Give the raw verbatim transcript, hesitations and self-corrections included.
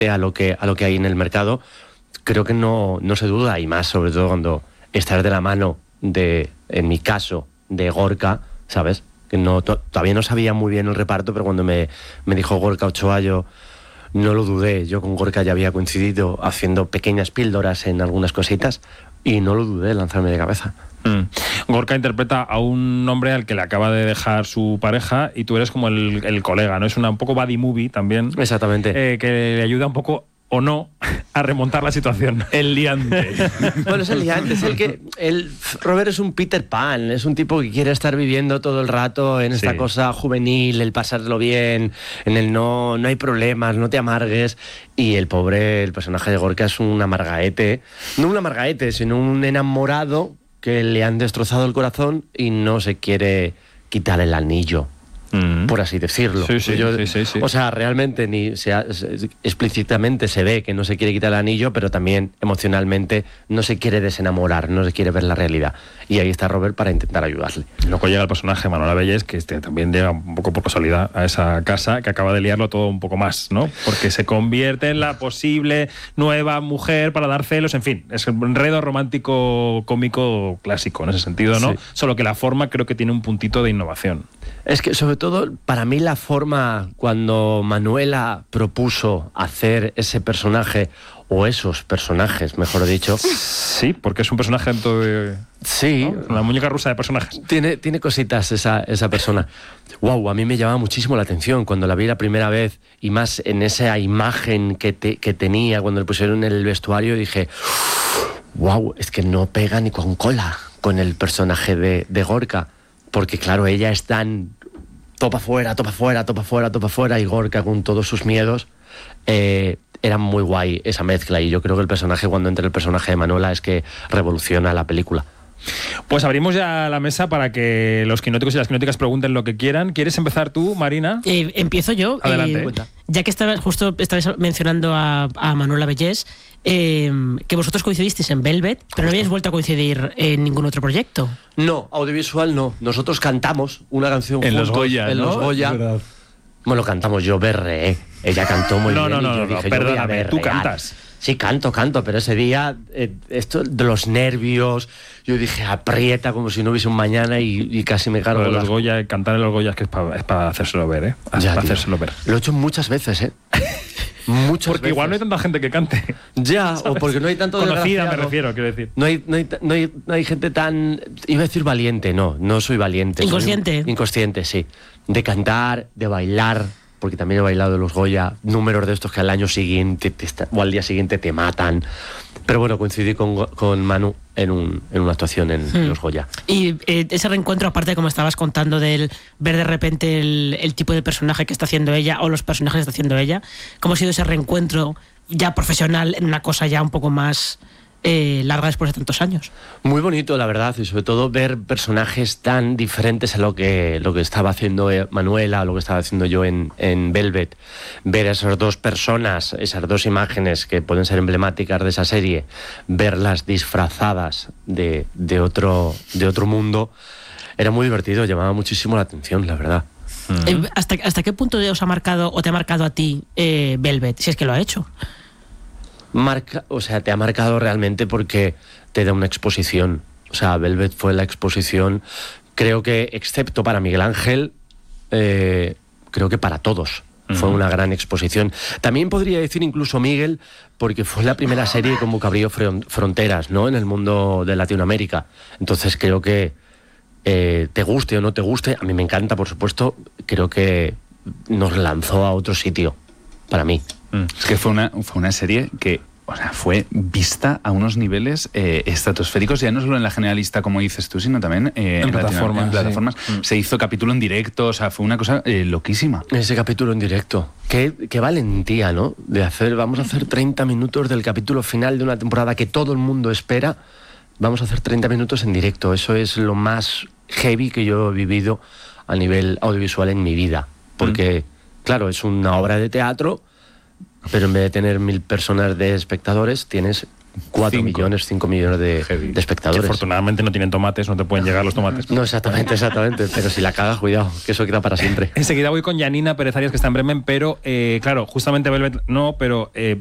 a lo que, a lo que hay en el mercado, creo que no, no se duda, y más sobre todo cuando estás de la mano de, en mi caso, de Gorka, ¿sabes? Que no, to, todavía no sabía muy bien el reparto, pero cuando me, me dijo Gorka Ochoa, yo no lo dudé. Yo con Gorka ya había coincidido haciendo pequeñas píldoras en algunas cositas y no lo dudé lanzarme de cabeza. Mm. Gorka interpreta a un hombre al que le acaba de dejar su pareja y tú eres como el, el colega, ¿no? Es una un poco buddy movie también. Exactamente. Eh, que le ayuda un poco, o no, a remontar la situación. El liante. Bueno, es el liante, es el que... El, Robert es un Peter Pan, es un tipo que quiere estar viviendo todo el rato en esta sí. cosa juvenil, el pasarlo bien, en el no, no hay problemas, no te amargues. Y el pobre, el personaje de Gorka es un amargaete. No un amargaete, sino un enamorado que le han destrozado el corazón y no se quiere quitar el anillo. Mm. Por así decirlo. Sí, sí, Yo, sí, sí, sí. O sea, realmente ni se ha, se, explícitamente se ve que no se quiere quitar el anillo, pero también emocionalmente no se quiere desenamorar, no se quiere ver la realidad. Y ahí está Robert para intentar ayudarle. Luego llega el personaje Manuela Bellés, que este, también llega un poco por casualidad a esa casa, que acaba de liarlo todo un poco más, ¿no? Porque se convierte en la posible nueva mujer para dar celos, en fin, es un enredo romántico cómico clásico en ese sentido, ¿no? Sí. Solo que la forma creo que tiene un puntito de innovación. Es que sobre todo para mí la forma cuando Manuela propuso hacer ese personaje, o esos personajes, mejor dicho. Sí, porque es un personaje dentro de... Sí. ¿no? Una muñeca rusa de personajes. Tiene, tiene cositas esa, esa persona. Wow, a mí me llamaba muchísimo la atención cuando la vi la primera vez, y más en esa imagen que, te, que tenía cuando le pusieron en el vestuario, dije, wow, es que no pega ni con cola con el personaje de, de Gorka. Porque claro, ella es tan topa fuera, topa fuera, topa fuera, topa fuera, y Gorka con todos sus miedos. Eh, era muy guay esa mezcla, y yo creo que el personaje, cuando entra el personaje de Manuela, es que revoluciona la película. Pues abrimos ya la mesa para que los quinóticos y las quinóticas pregunten lo que quieran. ¿Quieres empezar tú, Marina? Eh, empiezo yo. Adelante. Eh, ya que estabas, justo estabais mencionando a, a Manuela Bellés, eh, que vosotros coincidisteis en Velvet, pero no habéis vuelto a coincidir en ningún otro proyecto. No, audiovisual no. Nosotros cantamos una canción en juntos, los Goya, en ¿no? los Goya. Bueno, cantamos, yo berreé. Ella cantó muy no, bien. No, no, y yo no, dije, no, yo perdóname, voy a tú cantas. Sí, canto, canto, pero ese día, eh, esto de los nervios, yo dije, aprieta como si no hubiese un mañana, y, y casi me cargo. Lo de los las... Goya, cantar en los Goya es que es para es pa hacérselo ver, ¿eh? Es ya, para tío. hacérselo ver. Lo he hecho muchas veces, ¿eh? Muchas porque veces. igual no hay tanta gente que cante. Ya, ¿sabes? O porque no hay tanto conocida, me refiero, quiero decir. No hay, no, hay, no, hay, no hay gente tan... Iba a decir valiente, no, no soy valiente. Inconsciente. Soy inconsciente, sí. De cantar, de bailar, porque también he bailado los Goya, números de estos que al año siguiente te está, o al día siguiente te matan. Pero bueno, coincidí con, con Manu en, un, en una actuación en hmm. los Goya. Y eh, ese reencuentro, aparte, como estabas contando, del ver de repente el, el tipo de personaje que está haciendo ella, o los personajes que está haciendo ella, ¿cómo ha sido ese reencuentro ya profesional en una cosa ya un poco más eh, larga después de tantos años? Muy bonito, la verdad, y sobre todo ver personajes tan diferentes a lo que, lo que estaba haciendo Manuela, o lo que estaba haciendo yo en, en Velvet. Ver a esas dos personas, esas dos imágenes que pueden ser emblemáticas de esa serie, verlas disfrazadas de, de, otro, de otro mundo, era muy divertido, llamaba muchísimo la atención, la verdad. Eh, ¿hasta, ¿Hasta qué punto os ha marcado o te ha marcado a ti eh, Velvet, si es que lo ha hecho? Marca, o sea, te ha marcado realmente porque te da una exposición. O sea, Velvet fue la exposición, creo que, excepto para Miguel Ángel, eh, creo que para todos. Uh-huh. Fue una gran exposición. También podría decir incluso Miguel, porque fue la primera serie como que abrió fronteras, ¿no?, en el mundo de Latinoamérica. Entonces creo que eh, te guste o no te guste, a mí me encanta, por supuesto, creo que nos lanzó a otro sitio, para mí. Mm. Es que fue una, fue una serie que, o sea, fue vista a unos niveles eh, estratosféricos, ya no solo en la generalista, como dices tú, sino también eh, en, en plataformas. En plataformas. Sí. Se hizo capítulo en directo, o sea, fue una cosa eh, loquísima. Ese capítulo en directo. Qué, qué valentía, ¿no? De hacer, vamos a hacer treinta minutos del capítulo final de una temporada que todo el mundo espera. Vamos a hacer treinta minutos en directo. Eso es lo más heavy que yo he vivido a nivel audiovisual en mi vida. Porque, mm. claro, es una obra de teatro, pero en vez de tener mil personas de espectadores, tienes cuatro millones, cinco millones de, de espectadores. Que afortunadamente no tienen tomates, no te pueden llegar los tomates. No, exactamente, exactamente. Pero si la cagas, cuidado, que eso queda para siempre. Enseguida voy con Janina Pérez Arias, que está en Bremen, pero eh, claro, justamente Velvet no, pero eh,